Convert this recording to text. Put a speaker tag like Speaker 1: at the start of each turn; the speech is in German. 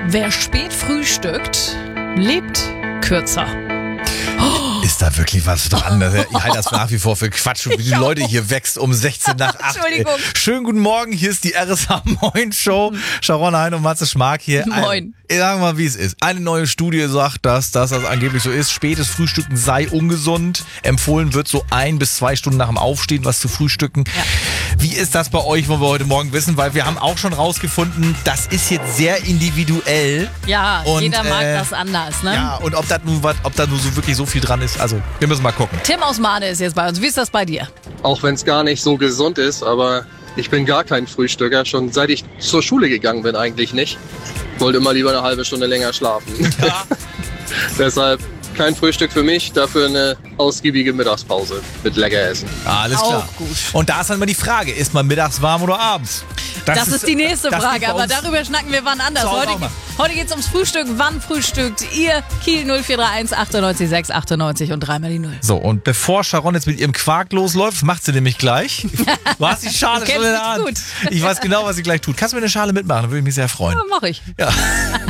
Speaker 1: Wer spät frühstückt, lebt kürzer.
Speaker 2: Ist da wirklich was dran? Ich halte das nach wie vor für Quatsch, wie die Leute hier wächst um 16 nach 8.
Speaker 1: Entschuldigung.
Speaker 2: Schönen guten Morgen, hier ist die RSH Moin Show. Sharon Hein und Matze Schmark hier.
Speaker 1: Moin.
Speaker 2: Sagen wir mal, wie es ist. Eine neue Studie sagt, dass das angeblich so ist. Spätes Frühstücken sei ungesund. Empfohlen wird so 1 bis 2 Stunden nach dem Aufstehen was zu frühstücken. Ja. Wie ist das bei euch, wollen wir heute Morgen wissen? Weil wir haben auch schon rausgefunden, das ist jetzt sehr individuell.
Speaker 1: Ja, und, jeder mag das anders, ne?
Speaker 2: Ja, und ob da nun so wirklich so viel dran ist, also wir müssen mal gucken.
Speaker 1: Tim aus Mahne ist jetzt bei uns. Wie ist das bei dir?
Speaker 3: Auch wenn es gar nicht so gesund ist, aber ich bin gar kein Frühstücker. Schon seit ich zur Schule gegangen bin eigentlich nicht. Wollte immer lieber eine halbe Stunde länger schlafen. Ja. Deshalb kein Frühstück für mich, dafür eine ausgiebige Mittagspause mit Leckeressen.
Speaker 2: Alles klar.
Speaker 1: Auch gut.
Speaker 2: Und da ist dann immer die Frage, ist man mittags warm oder abends?
Speaker 1: Das ist die nächste Frage, aber darüber schnacken wir wann anders. Heute geht es ums Frühstück. Wann frühstückt ihr? Kiel 0431 98 6 98 und 3 mal die 0.
Speaker 2: So, und bevor Sharon jetzt mit ihrem Quark losläuft, macht sie nämlich gleich. Du hast die Schale schon in der Hand.
Speaker 1: Gut.
Speaker 2: Ich weiß genau, was sie gleich tut. Kannst du mir eine Schale mitmachen? Würde ich mich sehr freuen.
Speaker 1: Ja, mach ich.
Speaker 2: Ja.